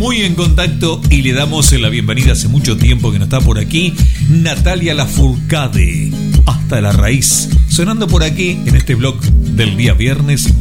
muy en contacto y le damos la bienvenida, hace mucho tiempo que no está por aquí, Natalia Lafourcade, Hasta la Raíz, sonando por aquí en este blog del día viernes